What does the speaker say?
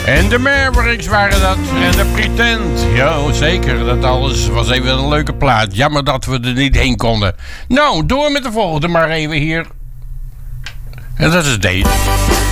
En de Mavericks waren dat. En de Pretend. Ja, zeker. Dat alles was even een leuke plaat. Jammer dat we er niet heen konden. Nou, door met de volgende maar even hier. En dat is deze.